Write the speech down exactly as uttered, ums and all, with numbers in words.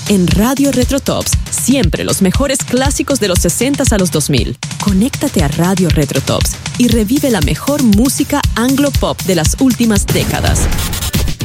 En Radio Retro Tops, siempre los mejores clásicos de los sesentas a los dos mil. Conéctate a Radio Retro Tops y revive la mejor música anglo-pop de las últimas décadas.